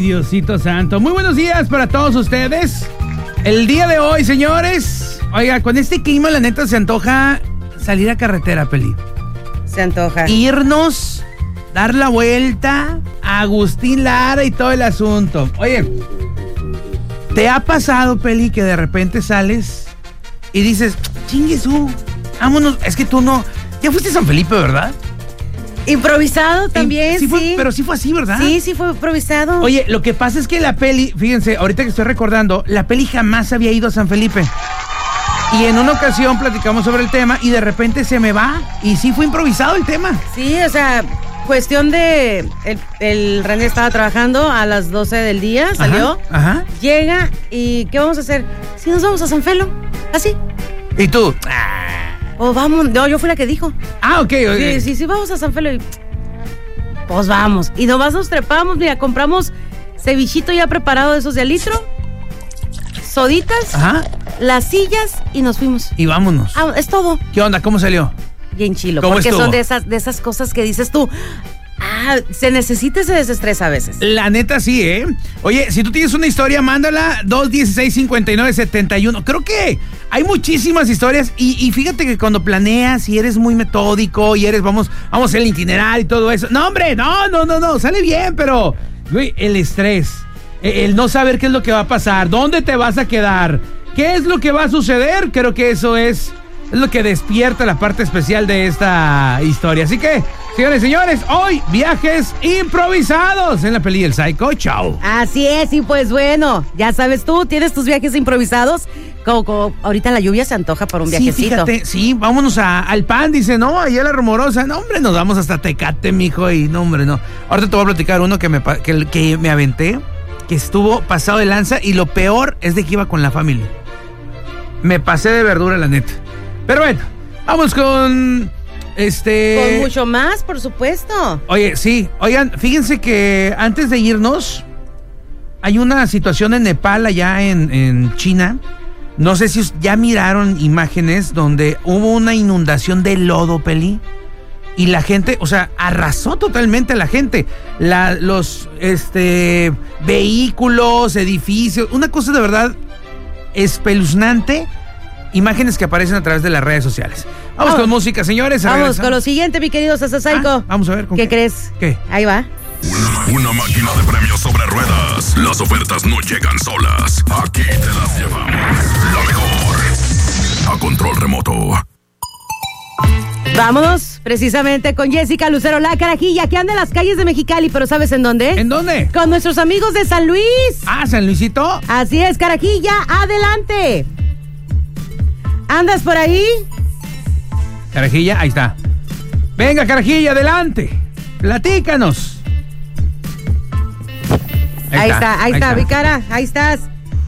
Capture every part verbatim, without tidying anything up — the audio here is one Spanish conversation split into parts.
Diosito santo. Muy buenos días para todos ustedes. El día de hoy, señores. Oiga, con este clima, la neta, se antoja salir a carretera, Peli. Se antoja. Irnos, dar la vuelta, a Agustín Lara y todo el asunto. Oye, ¿te ha pasado, Peli, que de repente sales y dices, chingue su, vámonos? Es que tú no... Ya fuiste a San Felipe, ¿verdad? Improvisado también, sí. sí. Fue, pero sí fue así, ¿verdad? Sí, sí fue improvisado. Oye, lo que pasa es que la Peli, fíjense, ahorita que estoy recordando, la Peli jamás había ido a San Felipe. Y en una ocasión platicamos sobre el tema y de repente se me va. Y sí fue improvisado el tema. Sí, o sea, cuestión de... El, el René estaba trabajando a las doce del día, salió. Ajá, ajá. Llega y ¿qué vamos a hacer? Si nos vamos a San Felo, así. ¿Y tú? O vamos, no, yo fui la que dijo. Ah, ok. okay. Sí, sí, sí, vamos a San Felo y... Pues vamos. Y nomás nos trepamos, mira, compramos cevichito ya preparado de esos de al litro, soditas, ajá, las sillas y nos fuimos. Y vámonos. Ah, es todo. ¿Qué onda? ¿Cómo salió? Bien chilo. ¿Cómo porque estuvo? Son de esas, de esas cosas que dices tú. Ah, se necesita ese desestrés a veces. La neta sí, ¿eh? Oye, si tú tienes una historia, mándala dos dieciséis cincuenta y nueve setenta y uno. Creo que hay muchísimas historias y, y fíjate que cuando planeas y eres muy metódico y eres, vamos, vamos a hacer el itinerario y todo eso. No, hombre, no, no, no, no, sale bien, pero, güey, el estrés, el no saber qué es lo que va a pasar, dónde te vas a quedar, qué es lo que va a suceder, creo que eso es... Es lo que despierta la parte especial de esta historia. Así que, señores y señores, hoy viajes improvisados en la peli El Psycho. Chao. Así es, y pues bueno, ya sabes tú, tienes tus viajes improvisados. Como, como ahorita la lluvia se antoja para un viajecito. Sí, fíjate, sí, vámonos a, al Pan, dice, no, ahí a la Rumorosa. No, hombre, nos vamos hasta Tecate, mijo, y no, hombre, no. Ahorita te voy a platicar uno que me, que, que me aventé, que estuvo pasado de lanza, y lo peor es de que iba con la familia. Me pasé de verdura, la neta. Pero bueno, vamos con este... Con mucho más, por supuesto. Oye, sí, oigan, fíjense que antes de irnos, hay una situación en Nepal, allá en, en China. No sé si ya miraron imágenes donde hubo una inundación de lodo, Peli. Y la gente, o sea, arrasó totalmente a la gente. La, los este, vehículos, edificios, una cosa de verdad espeluznante. Imágenes que aparecen a través de las redes sociales. Vamos, vamos con música, señores. Vamos Regresamos. con lo siguiente, mi querido Sasa Psycho. Ah, vamos a ver. ¿con ¿Qué, qué crees? ¿Qué? Ahí va. Una, una máquina de premios sobre ruedas. Las ofertas no llegan solas. Aquí te las llevamos. La mejor. A control remoto. Vámonos precisamente con Jessica Lucero, la carajilla, que anda en las calles de Mexicali, pero ¿sabes en dónde? ¿En dónde? Con nuestros amigos de San Luis. Ah, San Luisito. Así es, carajilla, adelante. ¿Andas por ahí? Carajilla, ahí está. Venga, Carajilla, adelante. Platícanos. Ahí, ahí está, está, ahí, ahí está, mi cara, ahí estás.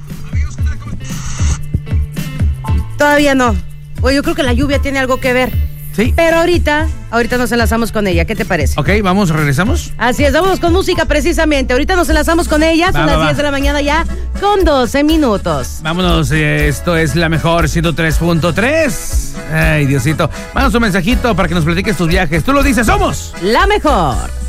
Todavía no. Pues yo creo que la lluvia tiene algo que ver. Sí. Pero ahorita, ahorita nos enlazamos con ella. ¿Qué te parece? Ok, vamos, regresamos. Así es, vámonos con música precisamente. Ahorita nos enlazamos con ella. Son va, las va, diez va. de la mañana ya con doce minutos. Vámonos, eh, esto es la mejor ciento tres punto tres. Ay, Diosito. Mándanos un mensajito para que nos platiques tus viajes. Tú lo dices, somos la mejor.